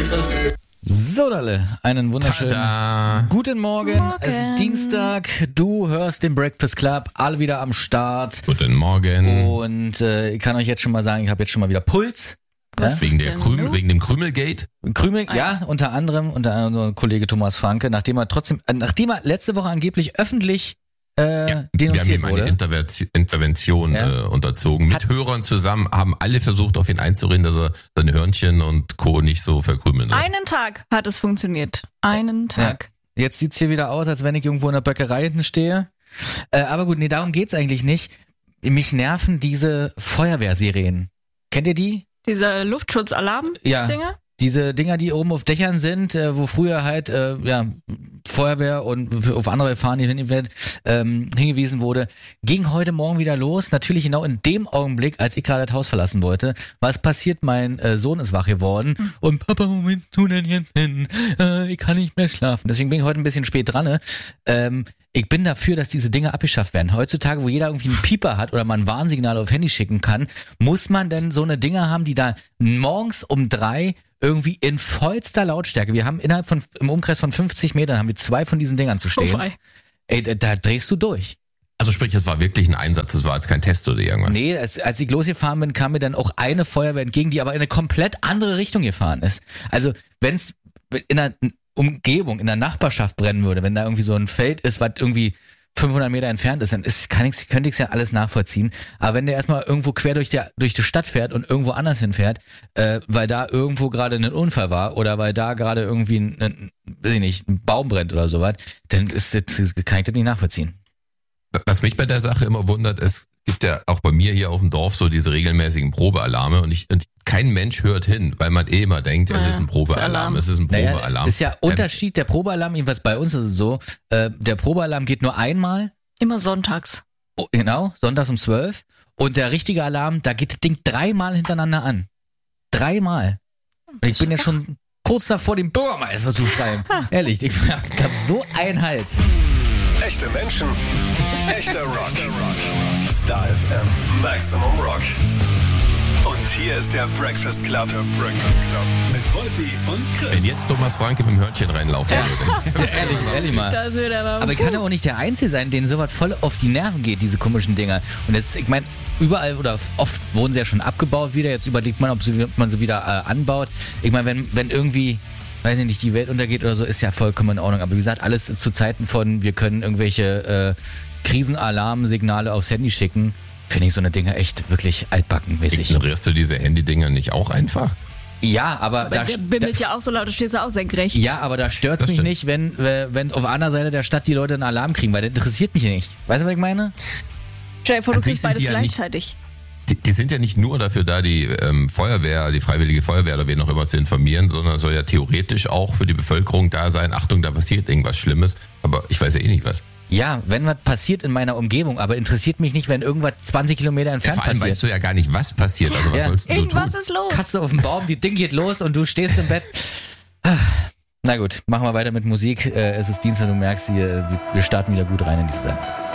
So, Dalle, einen wunderschönen guten Morgen. Es ist Dienstag, du hörst den Breakfast Club, alle wieder am Start. Guten Morgen. Und ich kann euch jetzt schon mal sagen, ich habe jetzt schon mal wieder Puls. Ja? Wegen dem Krümelgate? Ja, unter anderem unser Kollege Thomas Franke, nachdem er letzte Woche angeblich öffentlich denunziert wurde. Wir haben ihm eine Intervention unterzogen. Mit Hörern zusammen haben alle versucht, auf ihn einzureden, dass er seine Hörnchen und Co. nicht so verkrümeln. Einen Tag hat es funktioniert. Einen Tag. Ja. Jetzt sieht's hier wieder aus, als wenn ich irgendwo in der Bäckerei hinten stehe. Aber gut, nee, darum geht's eigentlich nicht. Mich nerven diese Feuerwehrsirenen. Kennt ihr die? Dieser Luftschutzalarm-Dinger? Diese Dinger, die oben auf Dächern sind, wo früher halt Feuerwehr und auf andere Gefahren hingewiesen wurde, ging heute Morgen wieder los. Natürlich genau in dem Augenblick, als ich gerade das Haus verlassen wollte. Was passiert? Mein Sohn ist wach geworden und Papa, Moment, tu denn jetzt hin? Ich kann nicht mehr schlafen. Deswegen bin ich heute ein bisschen spät dran. Ich bin dafür, dass diese Dinge abgeschafft werden. Heutzutage, wo jeder irgendwie einen Pieper hat oder man ein Warnsignal auf Handy schicken kann, muss man denn so eine Dinger haben, die da morgens um 3 irgendwie in vollster Lautstärke. Wir haben im Umkreis von 50 Metern haben wir 2 von diesen Dingern zu stehen. Ey, da drehst du durch. Also sprich, das war wirklich ein Einsatz, das war jetzt kein Test oder irgendwas? Nee, als ich losgefahren bin, kam mir dann auch eine Feuerwehr entgegen, die aber in eine komplett andere Richtung gefahren ist. Also wenn es in einer Umgebung, in der Nachbarschaft brennen würde, wenn da irgendwie so ein Feld ist, was irgendwie 500 Meter entfernt ist, dann könnte ich ja alles nachvollziehen. Aber wenn der erstmal irgendwo quer durch die Stadt fährt und irgendwo anders hinfährt, weil da irgendwo gerade ein Unfall war oder weil da gerade irgendwie ein Baum brennt oder sowas, dann kann ich das nicht nachvollziehen. Was mich bei der Sache immer wundert, es gibt ja auch bei mir hier auf dem Dorf so diese regelmäßigen Probealarme und kein Mensch hört hin, weil man immer denkt, es ist ein Probealarm, Naja, ist ja Unterschied, der Probealarm, jedenfalls bei uns ist es so, der Probealarm geht nur einmal. Immer sonntags. Oh, genau, sonntags um 12. Und der richtige Alarm, da geht das Ding 3-mal hintereinander an. 3-mal. Und ich bin ja schon kurz davor, den Bürgermeister zu schreiben. Ehrlich, ich hab so einen Hals. Echte Menschen, echter Rock. Star FM, Maximum Rock. Und hier ist der Breakfast Club. Mit Wolfi und Chris. Wenn jetzt Thomas Franke mit dem Hörnchen reinlaufen würde. Ehrlich mal. Das wird aber ich kann ja auch nicht der Einzige sein, denen sowas voll auf die Nerven geht, diese komischen Dinger. Und ich meine, überall oder oft wurden sie ja schon abgebaut wieder. Jetzt überlegt man, ob man sie wieder anbaut. Ich meine, wenn irgendwie, weiß ich nicht, die Welt untergeht oder so, ist ja vollkommen in Ordnung. Aber wie gesagt, alles ist zu Zeiten von, wir können irgendwelche Krisenalarmsignale aufs Handy schicken. Finde ich so eine Dinger echt wirklich altbackenmäßig. Ignorierst du diese Handy-Dinger nicht auch einfach? Ja, aber der bimmelt ja auch so laut, du stehst ja auch senkrecht. Ja, aber da stört's mich nicht, wenn auf einer Seite der Stadt die Leute einen Alarm kriegen, weil das interessiert mich nicht. Weißt du, was ich meine? Stell dir vor, du kriegst beides gleichzeitig. Die sind ja nicht nur dafür da, die Feuerwehr, die Freiwillige Feuerwehr oder wen auch immer zu informieren, sondern soll ja theoretisch auch für die Bevölkerung da sein, Achtung, da passiert irgendwas Schlimmes, aber ich weiß ja eh nicht was. Ja, wenn was passiert in meiner Umgebung, aber interessiert mich nicht, wenn irgendwas 20 Kilometer entfernt vor allem passiert. Weißt du ja gar nicht, was passiert, also was sollst du tun? Irgendwas ist los. Katze auf dem Baum, die Ding geht los und du stehst im Bett. Na gut, machen wir weiter mit Musik. Es ist Dienstag, du merkst, wir starten wieder gut rein in diese Sendung.